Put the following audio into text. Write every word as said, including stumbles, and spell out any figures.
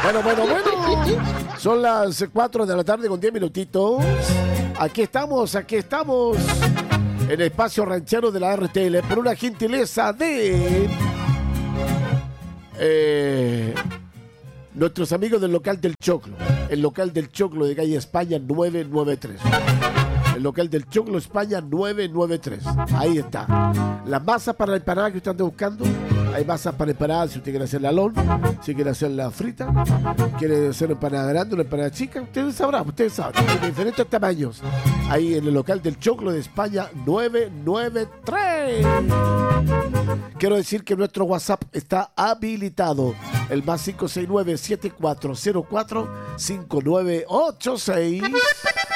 Bueno, bueno, bueno. Son las cuatro de la tarde con diez minutitos. Aquí estamos, aquí estamos. En el espacio ranchero de la R T L. Por una gentileza de... Eh, nuestros amigos del local del Choclo. El local del Choclo de calle España nueve nueve tres. El local del Choclo España nueve nueve tres. Ahí está. Las masas para la empanada que usted anda buscando. Hay masas para empanada si usted quiere hacer la lon, si quiere hacer la frita, quiere hacer una empanada grande, una empanada chica. Ustedes sabrán, ustedes saben. De diferentes tamaños. Ahí en el local del Choclo de España nueve nueve tres. Quiero decir que nuestro WhatsApp está habilitado. El más cinco seis nueve, siete cuatro cero cuatro, cinco nueve ocho seis.